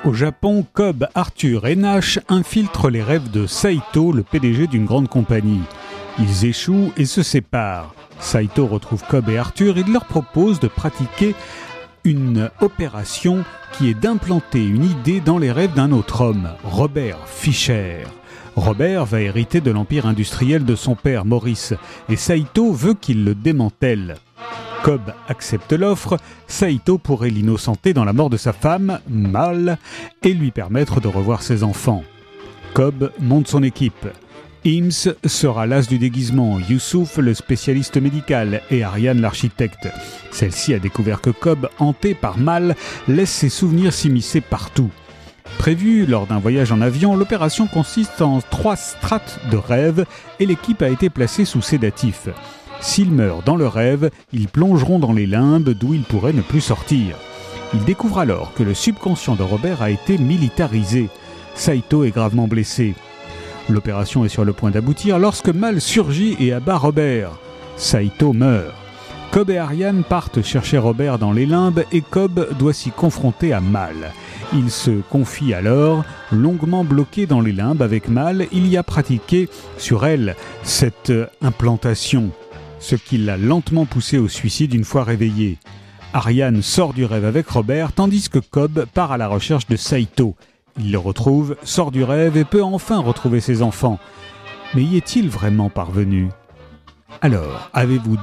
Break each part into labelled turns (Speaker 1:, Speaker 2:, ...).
Speaker 1: Au Japon, Cobb, Arthur et Nash infiltrent les rêves de Saito, le PDG d'une grande compagnie. Ils échouent et se séparent. Saito retrouve Cobb et Arthur et leur propose de pratiquer une opération qui est d'implanter une idée dans les rêves d'un autre homme, Robert Fischer. Robert va hériter de l'empire industriel de son père Maurice et Saito veut qu'il le démantèle. Cobb accepte l'offre, Saito pourrait l'innocenter dans la mort de sa femme, Mal, et lui permettre de revoir ses enfants. Cobb monte son équipe. Ims sera l'as du déguisement, Youssouf le spécialiste médical et Ariane l'architecte. Celle-ci a découvert que Cobb, hanté par Mal, laisse ses souvenirs s'immiscer partout. Prévue lors d'un voyage en avion, l'opération consiste en 3 strates de rêve et l'équipe a été placée sous sédatif. S'ils meurent dans le rêve, ils plongeront dans les limbes d'où ils pourraient ne plus sortir. Ils découvrent alors que le subconscient de Robert a été militarisé. Saito est gravement blessé. L'opération est sur le point d'aboutir lorsque Mal surgit et abat Robert. Saito meurt. Cobb et Ariane partent chercher Robert dans les limbes et Cobb doit s'y confronter à Mal. Il se confie alors, longuement bloqué dans les limbes avec Mal, il y a pratiqué sur elle cette implantation, ce qui l'a lentement poussé au suicide une fois réveillé. Ariane sort du rêve avec Robert, tandis que Cobb part à la recherche de Saito. Il le retrouve, sort du rêve et peut enfin retrouver ses enfants. Mais y est-il vraiment parvenu ? Alors, avez-vous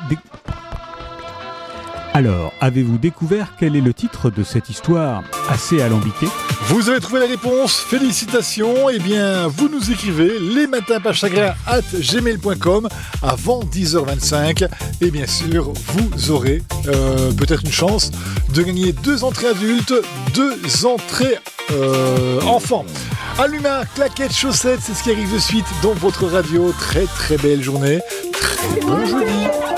Speaker 1: découvert quel est le titre de cette histoire assez alambiquée ?
Speaker 2: Vous avez trouvé la réponse, félicitations. Eh bien, vous nous écrivez lesmatinspaschagrins@gmail.com avant 10h25. Et bien sûr, vous aurez peut-être une chance de gagner 2 entrées adultes, 2 entrées enfants. Alluma, claquettes, chaussettes, c'est ce qui arrive de suite dans votre radio. Très très belle journée, très bon jeudi.